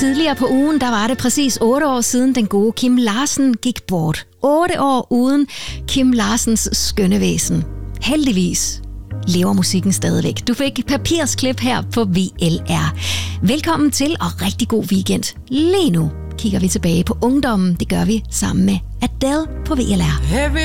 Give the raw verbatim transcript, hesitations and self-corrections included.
Tidligere på ugen, der var det præcis otte år siden den gode Kim Larsen gik bort. Otte år uden Kim Larsens skønne væsen. Heldigvis lever musikken stadigvæk. Du fik papirsklip her på V L R. Velkommen til og rigtig god weekend. Lige nu kigger vi tilbage på ungdommen. Det gør vi sammen med Adele på V L R.